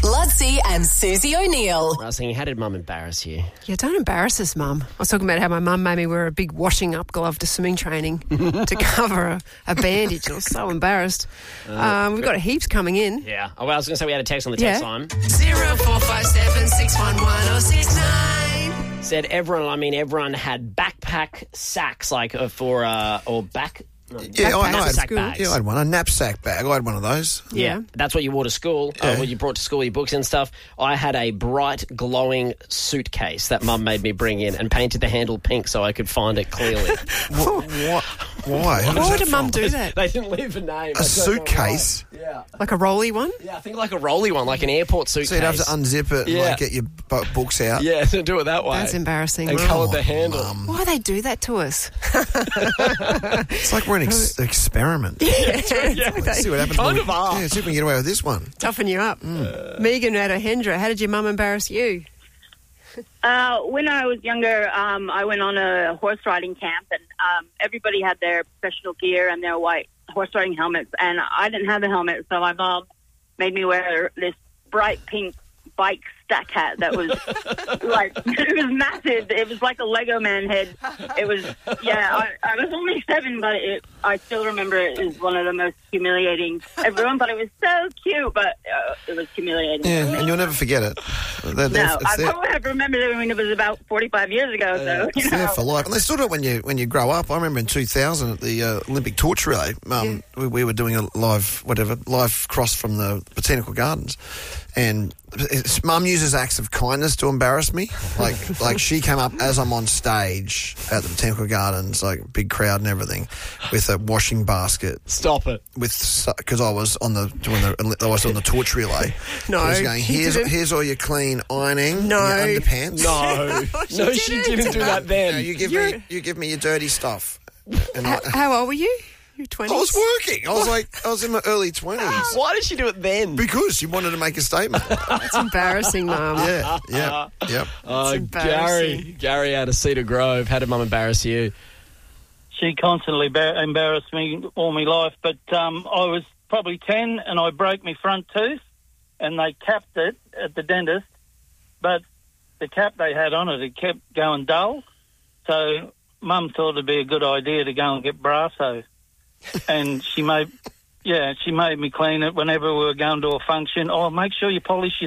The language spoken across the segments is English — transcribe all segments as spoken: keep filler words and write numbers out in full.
Lutzi and Susie O'Neill. I was thinking, how did Mum embarrass you? Yeah, don't embarrass us, Mum. I was talking about how my mum made me wear a big washing-up glove to swimming training to cover a, a bandage. I was so embarrassed. Uh, um, we've got heaps coming in. Yeah. Oh, well, I was going to say we had a text on the text Yeah. line. Zero four five seven six one one oh six nine. Said everyone, I mean, everyone had backpack sacks, like uh, for, uh, or back... No, Yeah, I, I, had, knapsack bags. yeah, I had one, a knapsack bag. I had one of those. Yeah. Yeah. That's what you wore to school, uh, Yeah. what you brought to school, your books and stuff. I had a bright, glowing suitcase that Mum made me bring in and painted the handle pink so I could find it clearly. What? what why? How Why does would that a mum from? do that? They didn't leave a name. A suitcase? Yeah. Like a rolly one? Yeah, I think like a rolly one, like an airport suitcase. So you'd have to unzip it and Yeah. like, get your bu- books out? Yeah, to do it that way. That's embarrassing. And Mum. coloured the handle. Mum. Why do they do that to us? It's like we're an ex- experiment. It's like they See what happens. Kind when we- of are. Yeah, see if we can get away with this one. toughen you up. Mm. Megan out of Hendra, how did your mum embarrass you? Uh, when I was younger, um, I went on a horse riding camp, and um, everybody had their professional gear and their white horse riding helmets, and I didn't have a helmet, so my mom made me wear this bright pink bike stack hat that was like, it was massive. It was like a Lego man head. It was, yeah, I, I was only seven, but it, I still remember it as one of the most humiliating. Everyone thought it was so cute, but uh, it was humiliating. Yeah, and you'll never forget it. They're, they're, No, it's I there, probably have remembered it when it was about forty-five years ago, so, you it's there know. for life. And they still do it when you when you grow up. I remember in two thousand at the uh, Olympic torch relay, um, we, we were doing a live, whatever, live cross from the Botanical Gardens. And it's, Mum uses acts of kindness to embarrass me. Like, like she came up as I'm on stage at the Botanical Gardens, like big crowd and everything, with a washing basket. Stop it. With because I was on the doing the I was on the torch relay. No, I was going, he here's didn't. here's all your clean ironing, No. your underpants. No. she no, she didn't. didn't do that No, then. you give You're- me you give me your dirty stuff. And I, How, how old were you? You were twenty? I was working. I was like I was in my early twenties Why did she do it then? because she wanted to make a statement. That's embarrassing, Mum. Yeah, yeah, yeah. Oh, embarrassing. Gary. Gary out of Cedar Grove. How did Mum embarrass you? She constantly bar- embarrassed me all my life, but um, I was probably ten and I broke my front tooth and they capped it at the dentist, but the cap they had on it, it kept going dull. So Mum thought it'd be a good idea to go and get Brasso. And she made, yeah, she made me clean it whenever we were going to a function. Oh, make sure you polish your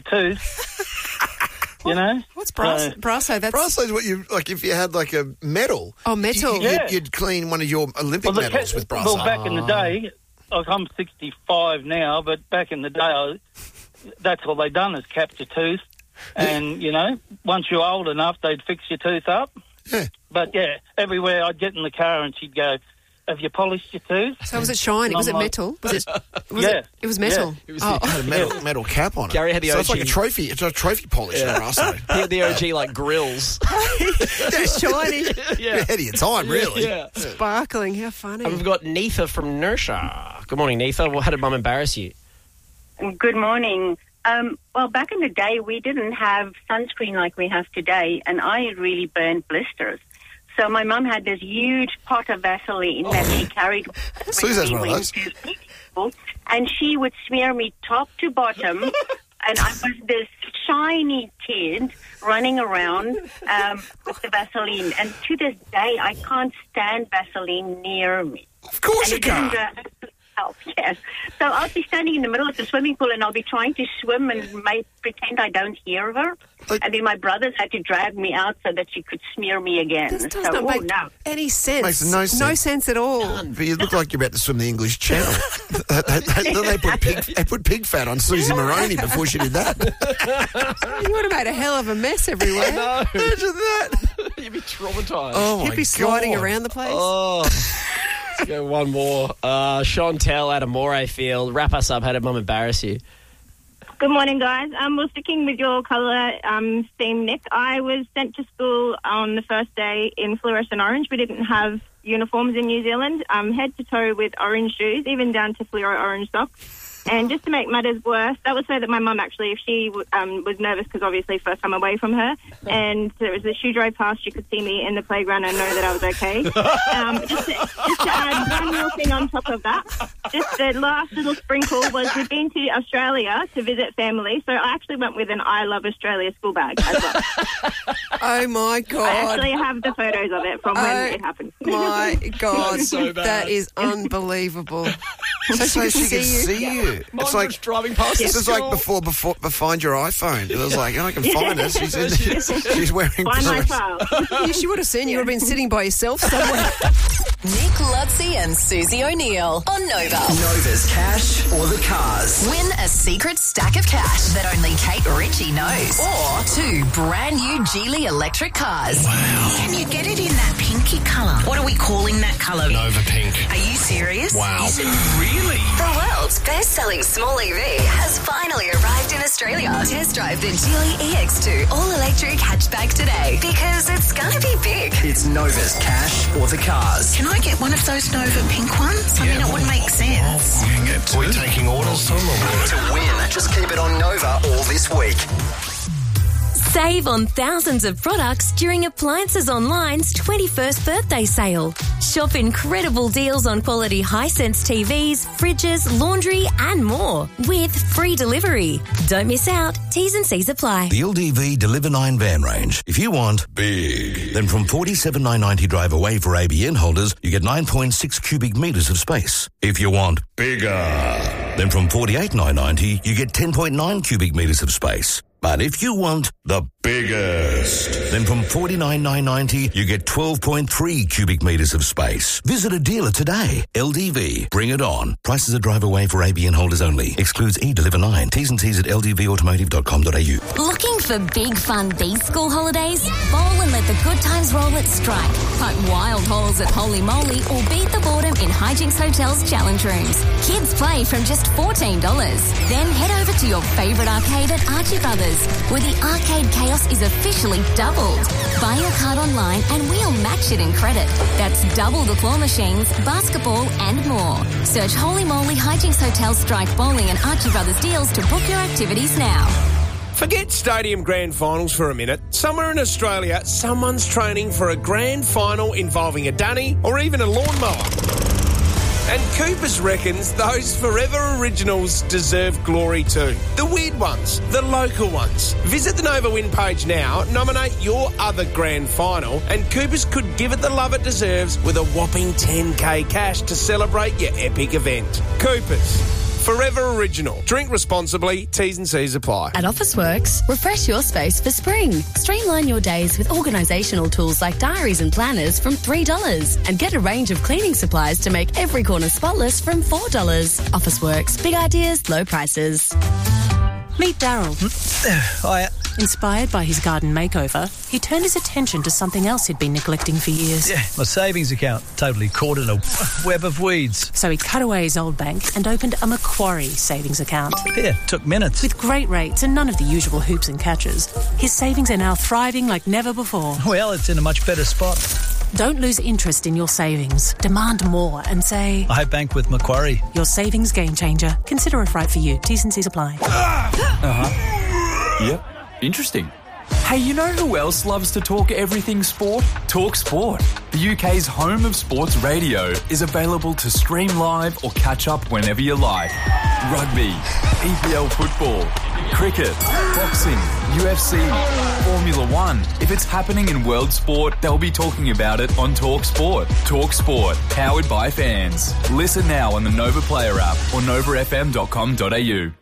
tooth. You know? What's Brasso? So- Brasso, that's... Brasso is what you like if you had like a medal. Oh, metal. You, Yeah. you'd, you'd clean one of your Olympic the medals ca- with Brasso. Well, back in the day, like I'm sixty-five now, but back in the day, I, that's all they done is cap your tooth. And, you know, once you're old enough, they'd fix your tooth up. Yeah. But, yeah, everywhere I'd get in the car and she'd go, have you polished your tooth? So was it shiny? Was it I'm like- metal? Was it? Was Yeah. It, it was metal. It was oh. It had a metal, metal cap on it. Gary had the so it's O G. like a trophy. It's a trophy polish for Brasso. He had the O G, like, grills. It's shiny. You're ahead of your time, really. Yeah. Sparkling. How funny. And we've got Neetha from Nersha. Good morning, Neetha. Well, how did Mum embarrass you? Good morning. Um, well, back in the day, we didn't have sunscreen like we have today, and I really burned blisters. So my mum had this huge pot of Vaseline that she carried when Suze has we one of went those. to school, and she would smear me top to bottom, and I was this shiny kid running around um, with the Vaseline. And to this day, I can't stand Vaseline near me. Of course And you it didn't can't. uh, help, yes. So I'll be standing in the middle of the swimming pool and I'll be trying to swim and may pretend I don't hear her. Like- And then my brothers had to drag me out so that she could smear me again. This does so, not oh, make no. any sense. Makes no sense. No sense at all. But you look like you're about to swim the English Channel. they, they, they put pig, they put pig fat on Susie Maroney before she did that. You would have made a hell of a mess everywhere. No. Imagine that. You'd be traumatised. Oh, my You'd be sliding God. around the place. Oh. Let's go one more. Uh, Chantel out of Morayfield. Wrap us up. How did Mum embarrass you? Good morning, guys. Um, well, sticking with your colour um, theme, Nick, I was sent to school on the first day in fluorescent orange. We didn't have uniforms in New Zealand, um, head to toe with orange shoes, even down to fluoro orange socks. And just to make matters worse, that was so that my mum actually, if she um, was nervous because obviously first time away from her, and there was a she drove past, she could see me in the playground and know that I was okay. Um, just, to, just to add one more thing on top of that, just the last little sprinkle was we've been to Australia to visit family, so I actually went with an I Love Australia school bag as well. Oh, my God. I actually have the photos of it from when Oh, it happened. My God. so bad. That is unbelievable. So So she could see you. Mine It's like was driving past this the is like school. before, before, before find your iPhone. It was like, oh, I can find her. She's in, she's wearing. Find my fluorescent- file. Yeah, she would have seen you. You would have been sitting by yourself somewhere. Nick Lutzi and Susie O'Neill on Nova. Nova's cash or the cars. Win a secret stack of cash that only Kate Ritchie knows. Or two brand new Geely electric cars. Can you get it in that pinky colour? What are we calling that colour? Nova Pink. Are you serious? Wow. Is it really? The world's best-selling small E V has finally arrived in Australia. Test drive the Geely E X two all-electric hatchback today because it's gonna be big. It's Nova's cash or the cars. Can I get one of those Nova pink ones? I mean, it would make sense. You can get two. We're taking orders, Tom. To win, just keep it on Nova all this week. Save on thousands of products during Appliances Online's twenty-first birthday sale. Shop incredible deals on quality Hisense T Vs, fridges, laundry and more with free delivery. Don't miss out. T's and C's apply. The L D V Deliver nine van range. If you want big, then from forty-seven thousand nine hundred ninety drive away for A B N holders, you get nine point six cubic metres of space. If you want bigger, then from forty-eight thousand nine hundred ninety, you get ten point nine cubic metres of space. But if you want the biggest, then from forty-nine thousand nine hundred ninety, you get twelve point three cubic metres of space. Visit a dealer today. L D V. Bring it on. Prices are drive away for A B N holders only. Excludes e-Deliver nine. T's and C's at l d v automotive dot com dot a u. Looking for big fun these school holidays? Bowl and let the good times roll at Strike. Putt wild holes at Holy Moly or beat the boredom in Hijinks Hotel's challenge rooms. Kids play from just fourteen dollars. Then head over to your favourite arcade at Archie Brothers, where the arcade chaos is officially doubled. Buy your card online and we'll match it in credit. That's double the claw machines, basketball and more. Search Holy Moly Hijinks Hotel Strike Bowling and Archie Brothers deals to book your activities now. Forget stadium grand finals for a minute. Somewhere in Australia, someone's training for a grand final involving a dunny or even a lawnmower. And Coopers reckons those Forever Originals deserve glory too. The weird ones, the local ones. Visit the Nova Win page now, nominate your other grand final, and Coopers could give it the love it deserves with a whopping ten K cash to celebrate your epic event. Coopers. Forever Original. Drink responsibly. T's and C's apply. At Officeworks, refresh your space for spring. Streamline your days with organisational tools like diaries and planners from three dollars. And get a range of cleaning supplies to make every corner spotless from four dollars. Officeworks. Big ideas, low prices. Meet Daryl. Hiya. Inspired by his garden makeover, he turned his attention to something else he'd been neglecting for years. Yeah, my savings account. Totally caught in a web of weeds. So he cut away his old bank and opened a Macquarie savings account. Yeah, took minutes. With great rates and none of the usual hoops and catches, his savings are now thriving like never before. Well, it's in a much better spot. Don't lose interest in your savings. Demand more and say, I bank with Macquarie. Your savings game changer. Consider if right for you. T's and C's apply. Uh-huh. Yep. Interesting. Hey, you know who else loves to talk everything sport? Talk Sport. The U K's home of sports radio is available to stream live or catch up whenever you like. Rugby, E P L football, cricket, boxing, U F C, Formula One. If it's happening in world sport, they'll be talking about it on Talk Sport. Talk Sport, powered by fans. Listen now on the Nova Player app or nova f m dot com dot a u.